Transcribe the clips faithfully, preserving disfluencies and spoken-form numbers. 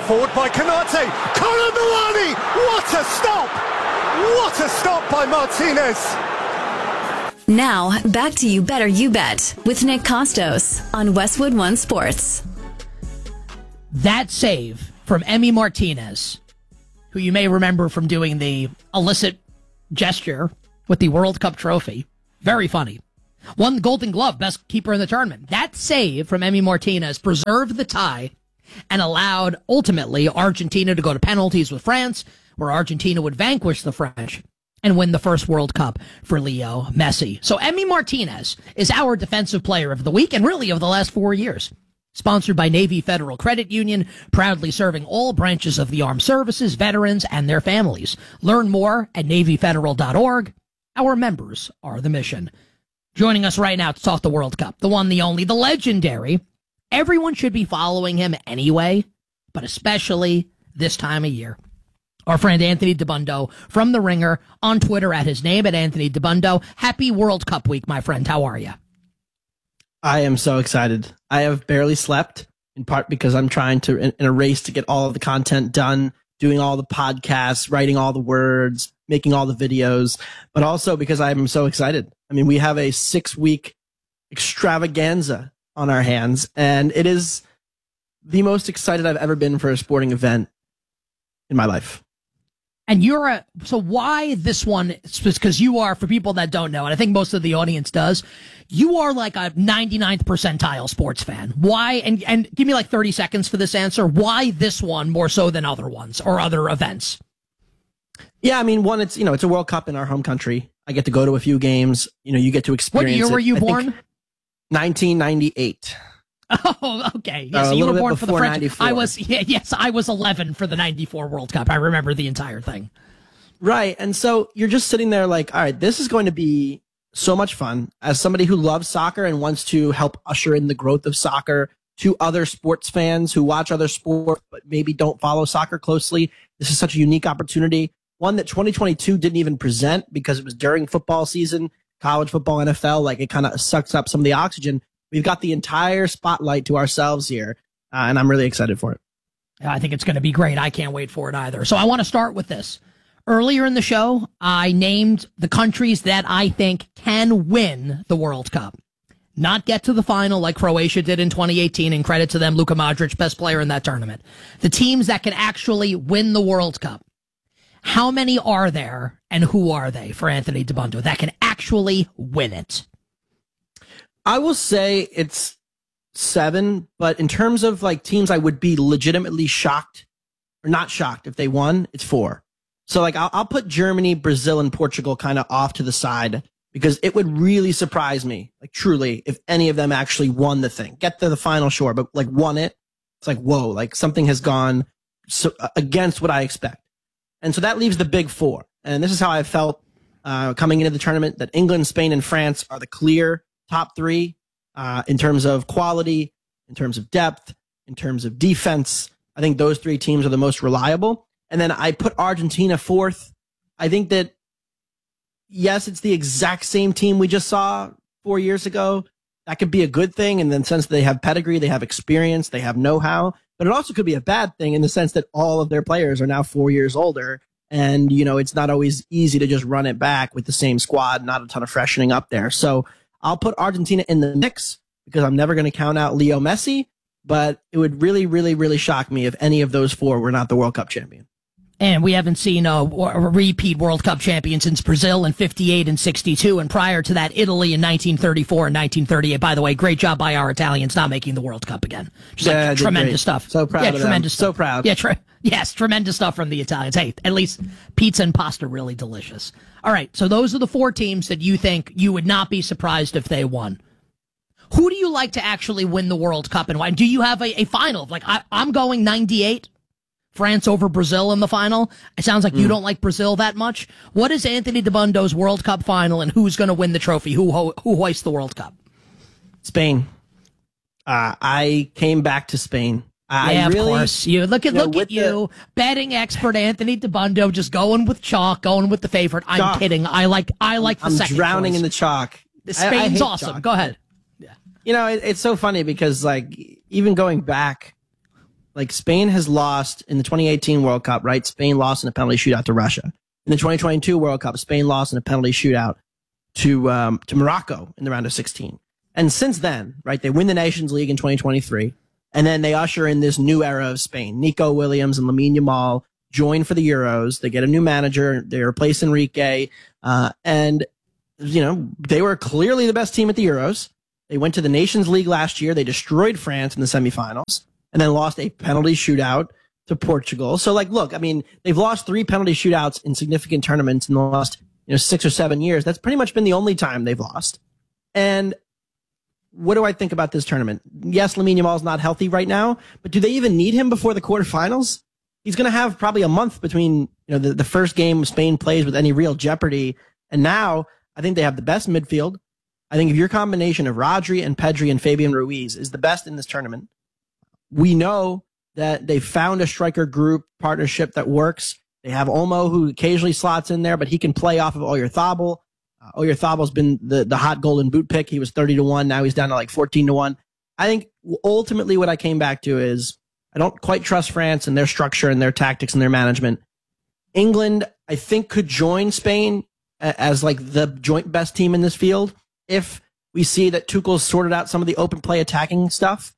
forward by Konate. Conor Milani! What a stop! What a stop by Martinez! Now, back to You Better You Bet with Nick Costos on Westwood One Sports. That save from Emi Martinez, who you may remember from doing the illicit gesture with the World Cup trophy. Very funny. Won the Golden Glove, best keeper in the tournament. That save from Emi Martinez preserved the tie and allowed, ultimately, Argentina to go to penalties with France, where Argentina would vanquish the French and win the first World Cup for Leo Messi. So Emi Martinez is our defensive player of the week and really of the last four years. Sponsored by Navy Federal Credit Union, proudly serving all branches of the armed services, veterans, and their families. Learn more at navy federal dot org. Our members are the mission. Joining us right now to talk the World Cup, the one, the only, the legendary. Everyone should be following him anyway, but especially this time of year. Our friend Anthony Dabbundo from The Ringer on Twitter at his name at Anthony Dabbundo. Happy World Cup week, my friend. How are you? I am so excited. I have barely slept, in part because I'm trying to, in, in a race to get all of the content done, doing all the podcasts, writing all the words, making all the videos, but also because I'm so excited. I mean, we have a six-week extravaganza on our hands, and it is the most excited I've ever been for a sporting event in my life. And you're a, so why this one? Because you are, for people that don't know, and I think most of the audience does, you are like a ninety-ninth percentile sports fan. Why? And, and give me like thirty seconds for this answer. Why this one more so than other ones or other events? Yeah, I mean, one, it's, you know, it's a World Cup in our home country. I get to go to a few games. You know, you get to experience it. What year were you I born? nineteen ninety-eight. Oh, okay. Yes, uh, so you were born for the French. ninety-four. I was, yeah, yes, I was eleven for the ninety-four World Cup. I remember the entire thing. Right. And so you're just sitting there like, all right, this is going to be so much fun. As somebody who loves soccer and wants to help usher in the growth of soccer to other sports fans who watch other sports but maybe don't follow soccer closely, this is such a unique opportunity. One that twenty twenty-two didn't even present because it was during football season, college football, N F L, like it kind of sucks up some of the oxygen. We've got the entire spotlight to ourselves here, uh, and I'm really excited for it. I think it's going to be great. I can't wait for it either. So I want to start with this. Earlier in the show, I named the countries that I think can win the World Cup. Not get to the final like Croatia did in twenty eighteen, and credit to them, Luka Modric, best player in that tournament. The teams that can actually win the World Cup. How many are there, and who are they for Anthony Dabbundo that can actually win it? I will say it's seven, but in terms of like teams I would be legitimately shocked or not shocked if they won, it's four. So like I'll, I'll put Germany, Brazil, and Portugal kind of off to the side because it would really surprise me, like truly, if any of them actually won the thing. Get to the final, sure, but like won it. It's like, whoa, like something has gone so, uh, against what I expect. And so that leaves the big four. And this is how I felt uh, coming into the tournament, that England, Spain, and France are the clear top three uh, in terms of quality, in terms of depth, in terms of defense. I think those three teams are the most reliable. And then I put Argentina fourth. I think that, yes, it's the exact same team we just saw four years ago. That could be a good thing in the sense that they have pedigree, they have experience, they have know-how. But it also could be a bad thing in the sense that all of their players are now four years older. And, you know, it's not always easy to just run it back with the same squad, not a ton of freshening up there. So I'll put Argentina in the mix because I'm never going to count out Leo Messi. But it would really, really, really shock me if any of those four were not the World Cup champion. And we haven't seen a, a repeat World Cup champion since Brazil in fifty-eight and sixty-two. And prior to that, Italy in nineteen thirty-four and nineteen thirty-eight. By the way, great job by our Italians not making the World Cup again. Just yeah, like tremendous great. stuff. So proud yeah, of tremendous them. Stuff. So proud. Yeah, tre- yes, tremendous stuff from the Italians. Hey, at least pizza and pasta really delicious. All right, so those are the four teams that you think you would not be surprised if they won. Who do you like to actually win the World Cup and why? Do you have a, a final? Like, I, I'm going ninety-eight. France over Brazil in the final. It sounds like mm. you don't like Brazil that much. What is Anthony Dabbundo's World Cup final, and who's going to win the trophy? Who ho- who hoists the World Cup? Spain. Uh, I came back to Spain. I yeah, really, of course. You look at you know, look at you, the, betting expert Anthony Dabbundo, just going with chalk, going with the favorite. I'm chalk. kidding. I like I like the I'm second drowning choice. in the chalk. Spain's I, I awesome. chalk. Go ahead. You know, it, it's so funny because like even going back like Spain has lost in the twenty eighteen World Cup, right? Spain lost in a penalty shootout to Russia. In the twenty twenty-two World Cup, Spain lost in a penalty shootout to um, to Morocco in the round of sixteen. And since then, right, they win the Nations League in twenty twenty-three, and then they usher in this new era of Spain. Nico Williams and Lamine Yamal join for the Euros. They get a new manager. They replace Enrique, uh, and you know they were clearly the best team at the Euros. They went to the Nations League last year. They destroyed France in the semifinals, and then lost a penalty shootout to Portugal. So, like, look, I mean, they've lost three penalty shootouts in significant tournaments in the last, you know, six or seven years. That's pretty much been the only time they've lost. And what do I think about this tournament? Yes, Lamine Yamal's not healthy right now, but do they even need him before the quarterfinals? He's going to have probably a month between, you know, the, the first game Spain plays with any real jeopardy. And now I think they have the best midfield. I think if your combination of Rodri and Pedri and Fabian Ruiz is the best in this tournament, we know that they found a striker group partnership that works. They have Olmo, who occasionally slots in there, but he can play off of Oyarzabal. Uh, Oyarzabal's been the, the hot golden boot pick. He was thirty to one. Now he's down to like fourteen to one. I think ultimately what I came back to is I don't quite trust France and their structure and their tactics and their management. England, I think, could join Spain as like the joint best team in this field if we see that Tuchel's sorted out some of the open play attacking stuff.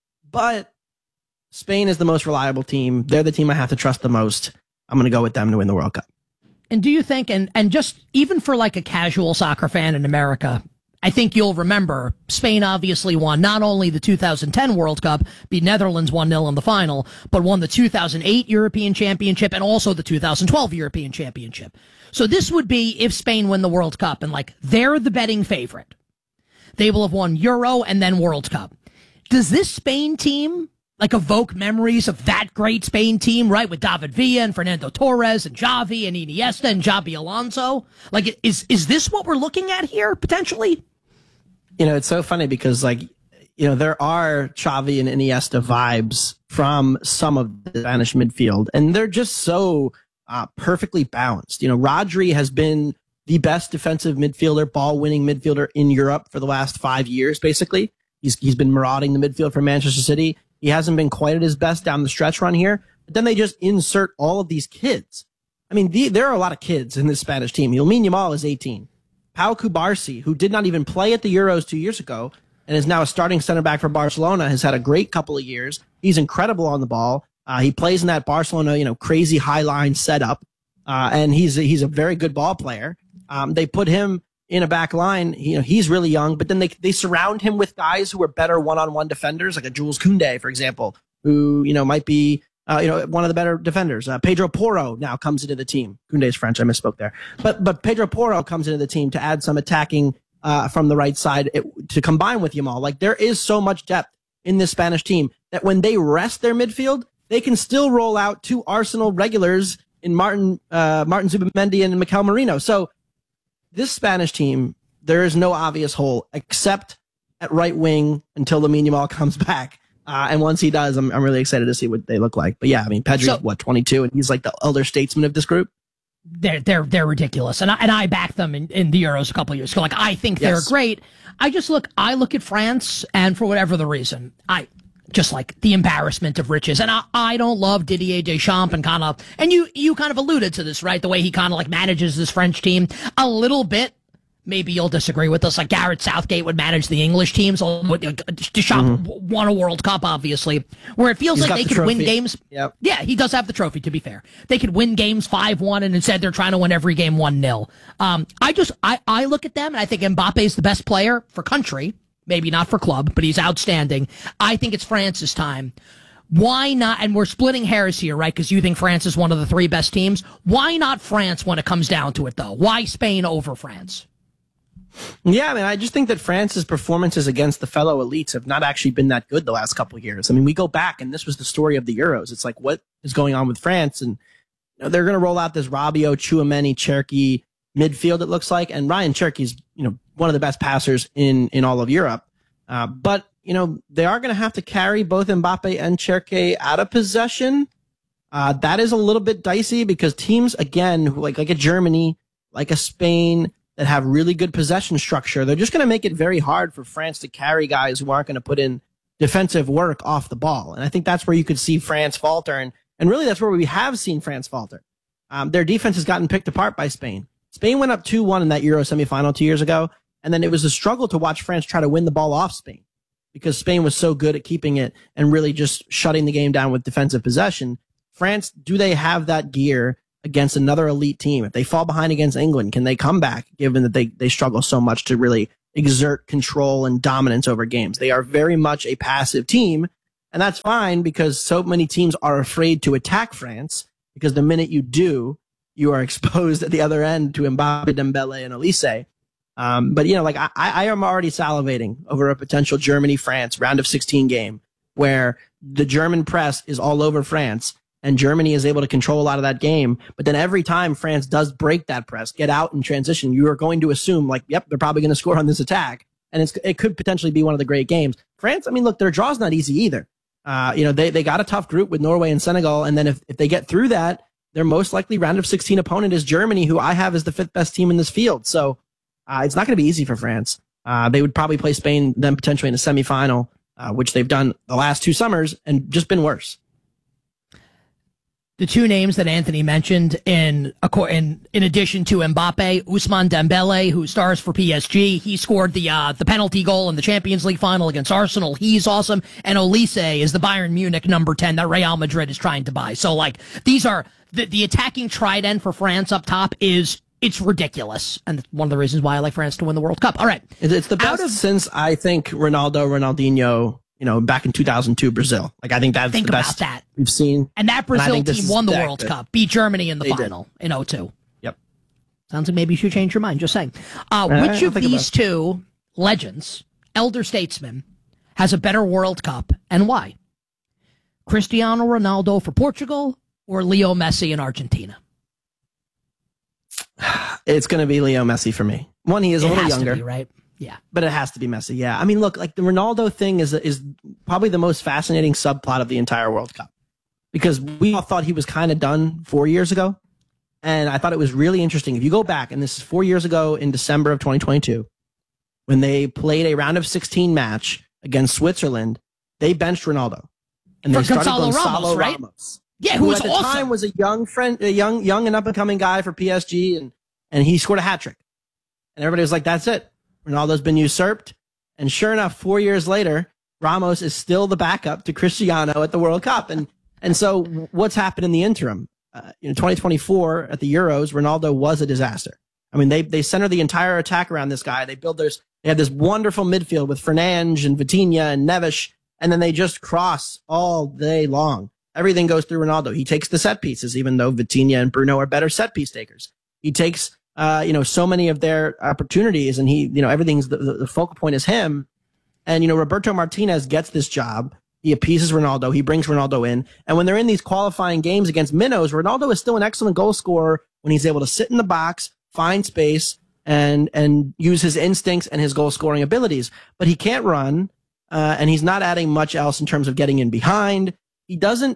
But Spain is the most reliable team. They're the team I have to trust the most. I'm going to go with them to win the World Cup. And do you think, and, and just even for like a casual soccer fan in America, I think you'll remember Spain obviously won not only the two thousand ten World Cup, beat Netherlands one nil in the final, but won the two thousand eight European Championship and also the two thousand twelve European Championship. So this would be if Spain win the World Cup and like they're the betting favorite. They will have won Euro and then World Cup. Does this Spain team like evoke memories of that great Spain team, right? With David Villa and Fernando Torres and Xavi and Iniesta and Xabi Alonso. Like, is, is this what we're looking at here potentially? You know, it's so funny because like, you know, there are Xavi and Iniesta vibes from some of the Spanish midfield, and they're just so uh, perfectly balanced. You know, Rodri has been the best defensive midfielder, ball-winning midfielder in Europe for the last five years, basically. He's He's been marauding the midfield for Manchester City. He hasn't been quite at his best down the stretch run here, but then they just insert all of these kids. I mean, the, there are a lot of kids in this Spanish team. Lamine Yamal is eighteen. Pau Cubarsí, who did not even play at the Euros two years ago and is now a starting center back for Barcelona, has had a great couple of years. He's incredible on the ball. Uh, he plays in that Barcelona, you know, crazy high line setup, uh, and he's a, he's a very good ball player. Um, they put him in a back line. You know, he's really young, but then they they surround him with guys who are better one-on-one defenders, like a Jules Koundé, for example, who, you know, might be, uh, you know, one of the better defenders. Uh, Pedro Porro now comes into the team. Koundé's French. I misspoke there. But, but Pedro Porro comes into the team to add some attacking, uh, from the right side it, to combine with Yamal. Like, there is so much depth in this Spanish team that when they rest their midfield, they can still roll out two Arsenal regulars in Martin, uh, Martin Zubimendi and Mikel Merino. So, this Spanish team, there is no obvious hole except at right wing until Lamine Yamal comes back. Uh, and once he does, I'm, I'm really excited to see what they look like. But yeah, I mean, Pedri's so, what, twenty-two, and he's like the elder statesman of this group. They're they're they're ridiculous, and I and I backed them in, in the Euros a couple of years ago. Like, I think they're yes. great. I just look, I look at France, and for whatever the reason, I just like the embarrassment of riches. And I, I don't love Didier Deschamps and kind of, and you, you kind of alluded to this, right? The way he kind of like manages this French team a little bit. Maybe you'll disagree with us. Like Gareth Southgate would manage the English teams. Deschamps mm-hmm. won a World Cup, obviously, where it feels He's like they the could trophy. win games. Yep. Yeah, he does have the trophy, to be fair. They could win games five one, and instead they're trying to win every game one nil. Um, I just, I, I look at them, and I think Mbappe's the best player for country. Maybe not for club, but he's outstanding. I think it's France's time. Why not? And we're splitting hairs here, right? Because you think France is one of the three best teams. Why not France when it comes down to it, though? Why Spain over France? Yeah, I mean, I just think that France's performances against the fellow elites have not actually been that good the last couple of years. I mean, we go back, and this was the story of the Euros. It's like, what is going on with France? And you know, they're going to roll out this Rabiot, Tchouaméni, Cherki midfield, it looks like. And Ryan Cherki's, you know, one of the best passers in, in all of Europe. Uh, but, you know, they are going to have to carry both Mbappe and Cherki out of possession. Uh, that is a little bit dicey because teams, again, who like, like a Germany, like a Spain, that have really good possession structure, they're just going to make it very hard for France to carry guys who aren't going to put in defensive work off the ball. And I think that's where you could see France falter. And, and really that's where we have seen France falter. Um, their defense has gotten picked apart by Spain. Spain went up two one in that Euro semifinal two years ago. And then it was a struggle to watch France try to win the ball off Spain because Spain was so good at keeping it and really just shutting the game down with defensive possession. France, do they have that gear against another elite team? If they fall behind against England, can they come back given that they, they struggle so much to really exert control and dominance over games? They are very much a passive team, and that's fine because so many teams are afraid to attack France because the minute you do, you are exposed at the other end to Mbappe, Dembele, and Olise. Um, but, you know, like I, I am already salivating over a potential Germany-France round of sixteen game where the German press is all over France and Germany is able to control a lot of that game. But then every time France does break that press, get out and transition, you are going to assume like, yep, they're probably going to score on this attack. And it's, it could potentially be one of the great games. France, I mean, look, their draw's not easy either. Uh, you know, they, they got a tough group with Norway and Senegal. And then if, if they get through that, their most likely round of sixteen opponent is Germany, who I have as the fifth best team in this field. So uh, it's not going to be easy for France. Uh, they would probably play Spain then potentially in a semifinal, uh, which they've done the last two summers and just been worse. The two names that Anthony mentioned in, in in addition to Mbappe, Ousmane Dembele, who stars for P S G. He scored the uh, the penalty goal in the Champions League final against Arsenal. He's awesome. And Olise is the Bayern Munich number ten that Real Madrid is trying to buy. So, like, these are the, the attacking trident for France up top is it's ridiculous. And it's one of the reasons why I like France to win the World Cup. All right. It's the best of, since, I think, Ronaldo, Ronaldinho, you know, back in two thousand two Brazil. Like, I think that's think the best about that. we've seen. And that Brazil and team won the World good. Cup, beat Germany in the they final did. in oh two. Yep. Sounds like maybe you should change your mind, just saying. Uh, uh, which of these two legends, elder statesmen, has a better World Cup and why? Cristiano Ronaldo for Portugal or Leo Messi in Argentina? It's going to be Leo Messi for me. One, he is a it little has younger. To be, right? Yeah. But it has to be Messi, yeah. I mean, look, like the Ronaldo thing is is probably the most fascinating subplot of the entire World Cup because we all thought he was kind of done four years ago. And I thought it was really interesting. If you go back, and this is four years ago in December of twenty twenty-two, when they played a round of sixteen match against Switzerland, they benched Ronaldo. And For they started Gonzalo Gonzalo Ramos, right? Ramos. Yeah, who, who was at the awesome. time was a young friend, a young, young and up and coming guy for P S G, and, and he scored a hat trick. And everybody was like, that's it. Ronaldo's been usurped. And sure enough, four years later, Ramos is still the backup to Cristiano at the World Cup. And and so what's happened in the interim? Uh, in twenty twenty-four at the Euros, Ronaldo was a disaster. I mean, they they center the entire attack around this guy. They build there's they have this wonderful midfield with Fernandes and Vitinha and Neves, and then they just cross all day long. Everything goes through Ronaldo. He takes the set pieces, even though Vitinha and Bruno are better set piece takers. He takes Uh, you know, so many of their opportunities, and he, you know, everything's the, the, the focal point is him. And, you know, Roberto Martinez gets this job. He appeases Ronaldo. He brings Ronaldo in. And when they're in these qualifying games against minnows, Ronaldo is still an excellent goal scorer when he's able to sit in the box, find space, and, and use his instincts and his goal scoring abilities. But he can't run, uh, and he's not adding much else in terms of getting in behind. He doesn't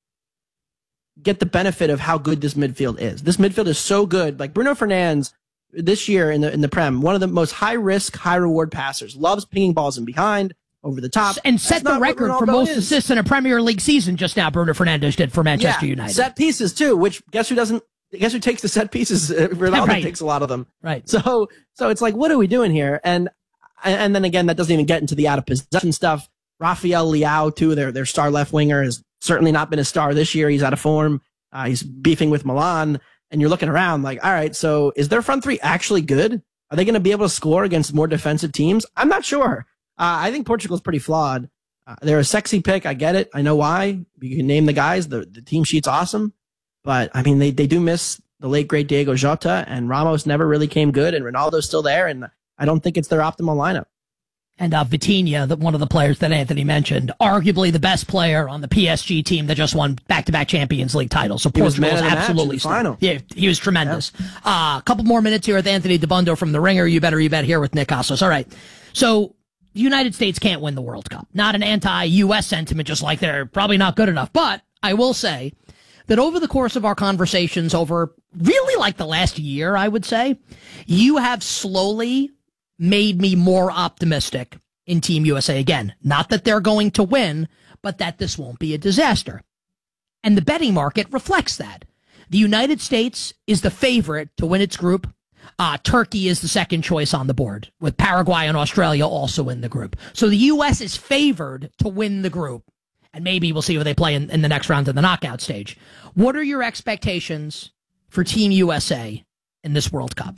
get the benefit of how good this midfield is. This midfield is so good. Like Bruno Fernandes this year in the in the Prem, one of the most high risk, high reward passers. Loves pinging balls in behind, over the top, and set the record for most is. assists in a Premier League season. Just now, Bruno Fernandes did for Manchester yeah, United. Set pieces too. Which guess who doesn't? Guess who takes the set pieces? Ronaldo right. takes a lot of them. Right. So so it's like, what are we doing here? And and then again, that doesn't even get into the out of possession stuff. Rafael Leao too, their their star left winger, has certainly not been a star this year. He's out of form. Uh, he's beefing with Milan, and you're looking around like, all right, so is their front three actually good? Are they going to be able to score against more defensive teams? I'm not sure. Uh, I think Portugal's pretty flawed. Uh, they're a sexy pick. I get it. I know why. You can name the guys. The, the team sheet's awesome. But, I mean, they, they do miss the late, great Diego Jota, and Ramos never really came good, and Ronaldo's still there, and I don't think it's their optimal lineup. And uh, Vitinha, the, one of the players that Anthony mentioned, arguably the best player on the P S G team that just won back-to-back Champions League titles. So Portugal is absolutely final. Yeah, he was tremendous. A yep. uh, couple more minutes here with Anthony Dabbundo from The Ringer. You better, you bet here with Nick Kostos. All right. So the United States can't win the World Cup. Not an anti-U S sentiment, just like they're probably not good enough. But I will say that over the course of our conversations over really like the last year, I would say, you have slowly made me more optimistic in Team U S A again. Not that they're going to win, but that this won't be a disaster. And the betting market reflects that. The United States is the favorite to win its group. Uh, Turkey is the second choice on the board, with Paraguay and Australia also in the group. So the U S is favored to win the group. And maybe we'll see where they play in, in the next round of the knockout stage. What are your expectations for Team U S A in this World Cup?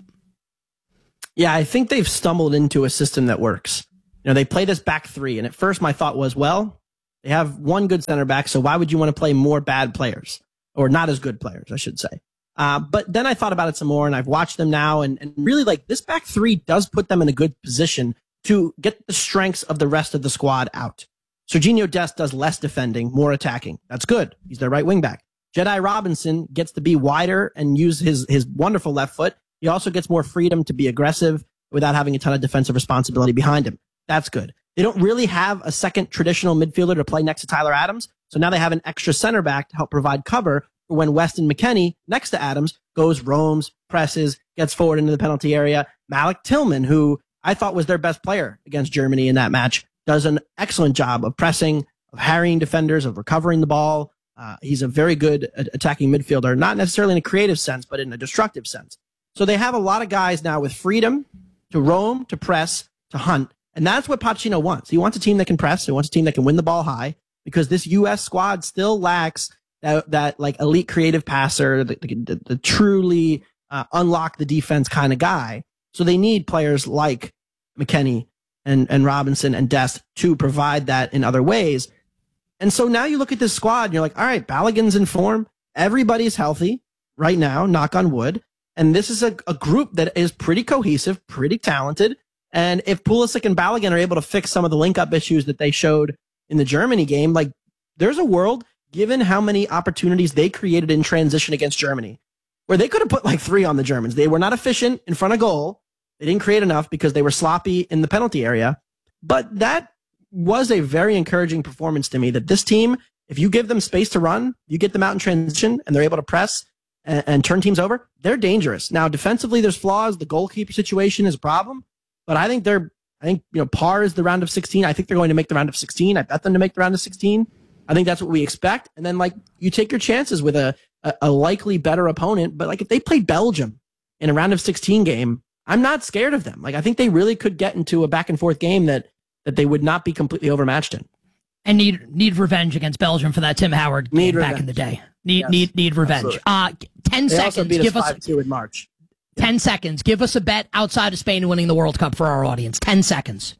Yeah, I think they've stumbled into a system that works. You know, they play this back three, and at first my thought was, well, they have one good center back, so why would you want to play more bad players? Or not as good players, I should say. Uh, but then I thought about it some more, and I've watched them now, and, and really, like, this back three does put them in a good position to get the strengths of the rest of the squad out. Serginho Dest does less defending, more attacking. That's good. He's their right wing back. Jedi Robinson gets to be wider and use his, his wonderful left foot. He also gets more freedom to be aggressive without having a ton of defensive responsibility behind him. That's good. They don't really have a second traditional midfielder to play next to Tyler Adams, so now they have an extra center back to help provide cover for when Weston McKennie, next to Adams, goes, roams, presses, gets forward into the penalty area. Malik Tillman, who I thought was their best player against Germany in that match, does an excellent job of pressing, of harrying defenders, of recovering the ball. Uh, he's a very good attacking midfielder, not necessarily in a creative sense, but in a destructive sense. So they have a lot of guys now with freedom to roam, to press, to hunt. And that's what Pochettino wants. He wants a team that can press. He wants a team that can win the ball high, because this U S squad still lacks that, that like elite creative passer, the, the, the truly uh, unlock the defense kind of guy. So they need players like McKennie and, and Robinson and Dest to provide that in other ways. And so now you look at this squad and you're like, all right, Balogun's in form. Everybody's healthy right now, knock on wood. And this is a, a group that is pretty cohesive, pretty talented. And if Pulisic and Balogun are able to fix some of the link-up issues that they showed in the Germany game, like, there's a world, given how many opportunities they created in transition against Germany, where they could have put like three on the Germans. They were not efficient in front of goal. They didn't create enough because they were sloppy in the penalty area. But that was a very encouraging performance to me, that this team, if you give them space to run, you get them out in transition, and they're able to press and, and turn teams over, they're dangerous. Now, defensively, there's flaws. The goalkeeper situation is a problem. But I think they're, I think, you know, par is the round of sixteen. I think they're going to make the round of sixteen. I bet them to make the round of sixteen. I think that's what we expect. And then, like, you take your chances with a, a, a likely better opponent. But, like, if they played Belgium in a round of sixteen game, I'm not scared of them. Like, I think they really could get into a back and forth game that, that they would not be completely overmatched in. And need need revenge against Belgium for that Tim Howard game need back revenge. in the day. Need Yes, need need revenge. Uh, ten they seconds. Also beat Give us us five two in March. ten seconds. Give us a bet outside of Spain winning the World Cup for our audience. Ten seconds.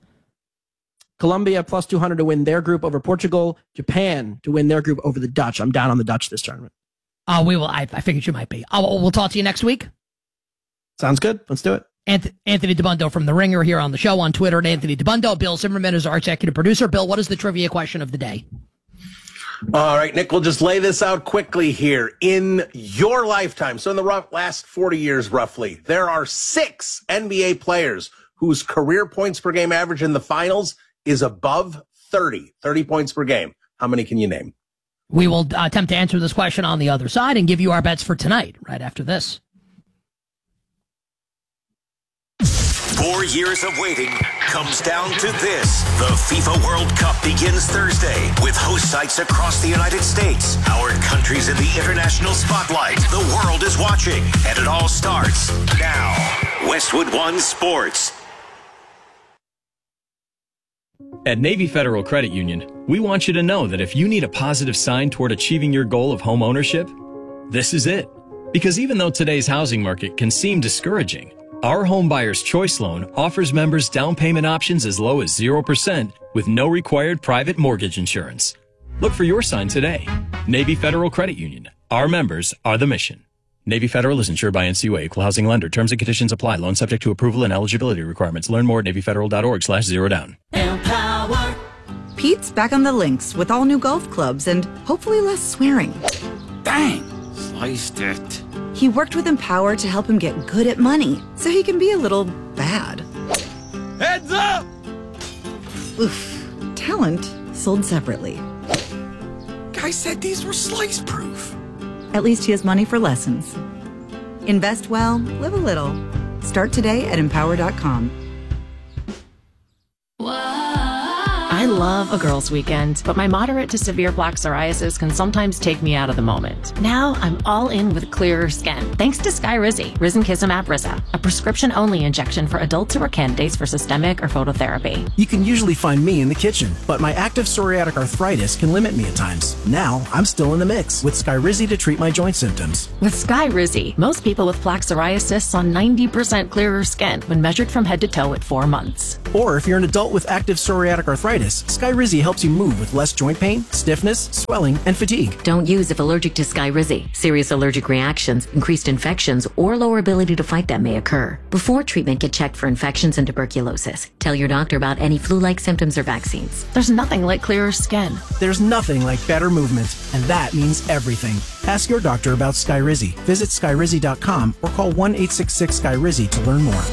Colombia plus two hundred to win their group over Portugal. Japan to win their group over the Dutch. I'm down on the Dutch this tournament. Uh, we will. I, I figured you might be. Uh, we'll talk to you next week. Sounds good. Let's do it. Anthony Dabbundo from The Ringer here on the show, on Twitter at Anthony Dabbundo. Bill Zimmerman is our executive producer. Bill, what is the trivia question of the day? All right, Nick, we'll just lay this out quickly here. In your lifetime, so in the rough, last forty years roughly, there are six N B A players whose career points per game average in the finals is above thirty, thirty points per game. How many can you name? We will uh, attempt to answer this question on the other side and give you our bets for tonight, right after this. Four years of waiting comes down to this. The FIFA World Cup begins Thursday with host sites across the United States. Our country's in the international spotlight. The world is watching, and it all starts now. Westwood One Sports. At Navy Federal Credit Union, we want you to know that if you need a positive sign toward achieving your goal of home ownership, this is it. Because even though today's housing market can seem discouraging, our Home Buyer's Choice Loan offers members down payment options as low as zero percent with no required private mortgage insurance. Look for your sign today. Navy Federal Credit Union. Our members are the mission. Navy Federal is insured by N C U A, Equal Housing Lender. Terms and conditions apply. Loan subject to approval and eligibility requirements. Learn more at navyfederal.org slash zero down. Empower. Pete's back on the links with all new golf clubs and hopefully less swearing. Bang! Sliced it. He worked with Empower to help him get good at money, so he can be a little bad. Heads up! Oof. Talent sold separately. Guy said these were slice proof. At least he has money for lessons. Invest well, live a little. Start today at empower dot com. Wow. I love a girls' weekend, but my moderate to severe plaque psoriasis can sometimes take me out of the moment. Now I'm all in with clearer skin, thanks to Skyrizi, Risankizumab Risa, a prescription-only injection for adults who are candidates for systemic or phototherapy. You can usually find me in the kitchen, but my active psoriatic arthritis can limit me at times. Now I'm still in the mix with Skyrizi to treat my joint symptoms. With Skyrizi, most people with plaque psoriasis saw ninety percent clearer skin when measured from head to toe at four months. Or if you're an adult with active psoriatic arthritis, Skyrizi helps you move with less joint pain, stiffness, swelling, and fatigue. Don't use if allergic to Skyrizi. Serious allergic reactions, increased infections, or lower ability to fight them may occur. Before treatment, get checked for infections and tuberculosis. Tell your doctor about any flu-like symptoms or vaccines. There's nothing like clearer skin. There's nothing like better movement, and that means everything. Ask your doctor about Skyrizi. Visit Skyrizi dot com or call one eight six six Skyrizi to learn more.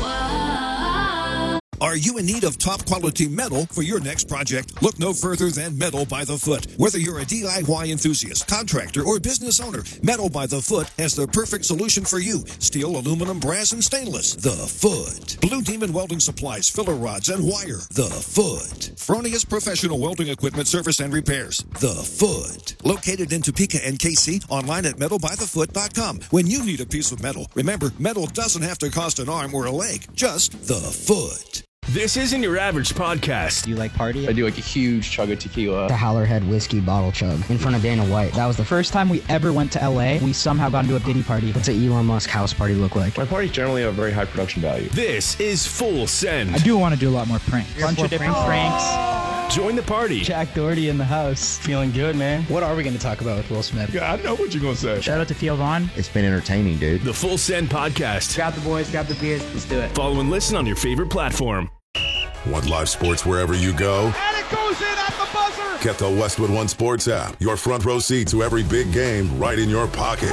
Are you in need of top quality metal for your next project? Look no further than Metal by the Foot. Whether you're a D I Y enthusiast, contractor, or business owner, Metal by the Foot has the perfect solution for you. Steel, aluminum, brass, and stainless. The Foot. Blue Demon Welding Supplies, filler rods, and wire. The Foot. Fronius Professional Welding Equipment Service and Repairs. The Foot. Located in Topeka and K C, online at metal by the foot dot com. When you need a piece of metal, remember, metal doesn't have to cost an arm or a leg. Just the Foot. This isn't your average podcast. You like party? I do like a huge chug of tequila. The Howlerhead whiskey bottle chug in front of Dana White. That was the first time we ever went to L A. We somehow got into a Diddy party. What's an Elon Musk house party look like? My parties generally have a very high production value. This is Full Send. I do want to do a lot more pranks. Bunch of different pranks. pranks. Join the party. Jack Doherty in the house. Feeling good, man. What are we going to talk about with Will Smith? Yeah, I know what you're going to say. Shout out to Theo Vaughn. It's been entertaining, dude. The Full Send podcast. Grab the boys, grab the beers. Let's do it. Follow and listen on your favorite platform. Want live sports wherever you go? And it goes in at the buzzer! Get the Westwood One Sports app. Your front row seat to every big game right in your pocket.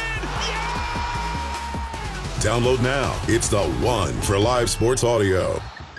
Yeah! Download now. It's the one for live sports audio.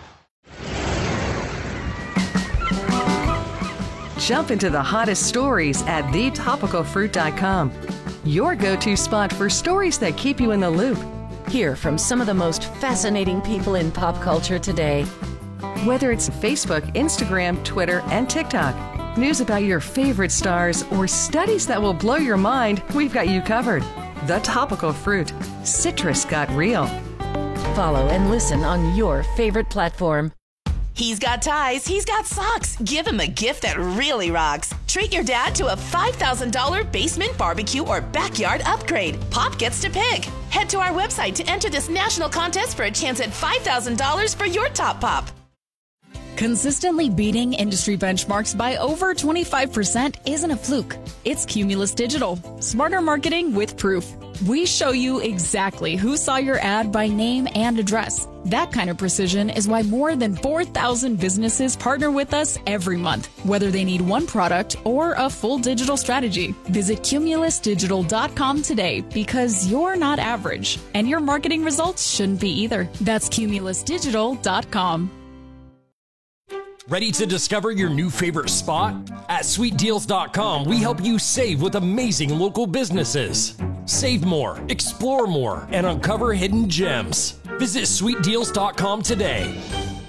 Jump into the hottest stories at the topical fruit dot com. Your go-to spot for stories that keep you in the loop. Hear from some of the most fascinating people in pop culture today. Whether it's Facebook, Instagram, Twitter, and TikTok, news about your favorite stars, or studies that will blow your mind, we've got you covered. The Topical Fruit. Citrus got real. Follow and listen on your favorite platform. He's got ties, he's got socks. Give him a gift that really rocks. Treat your dad to a five thousand dollars basement barbecue or backyard upgrade. Pop gets to pick. Head to our website to enter this national contest for a chance at five thousand dollars for your top pop. Consistently beating industry benchmarks by over twenty-five percent isn't a fluke. It's Cumulus Digital. Smarter marketing with proof. We show you exactly who saw your ad by name and address. That kind of precision is why more than four thousand businesses partner with us every month, whether they need one product or a full digital strategy. Visit cumulus digital dot com today because you're not average, and your marketing results shouldn't be either. That's cumulus digital dot com. Ready to discover your new favorite spot? At sweet deals dot com, we help you save with amazing local businesses. Save more, explore more, and uncover hidden gems. Visit sweet deals dot com today.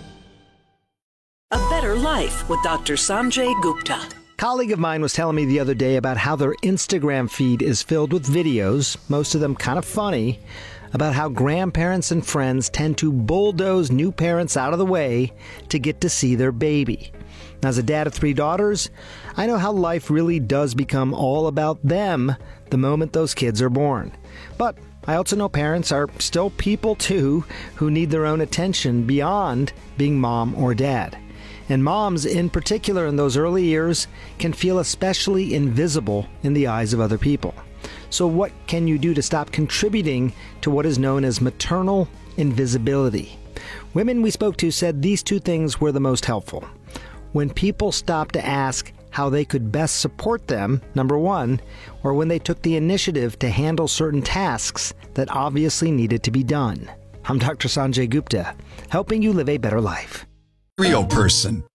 A Better Life with Doctor Sanjay Gupta. A colleague of mine was telling me the other day about how their Instagram feed is filled with videos, most of them kind of funny, about how grandparents and friends tend to bulldoze new parents out of the way to get to see their baby. Now, as a dad of three daughters, I know how life really does become all about them the moment those kids are born. But I also know parents are still people too who need their own attention beyond being mom or dad. And moms, in particular in those early years, can feel especially invisible in the eyes of other people. So what can you do to stop contributing to what is known as maternal invisibility? Women we spoke to said these two things were the most helpful. When people stopped to ask how they could best support them, number one, or when they took the initiative to handle certain tasks that obviously needed to be done. I'm Doctor Sanjay Gupta, helping you live a better life. Real person.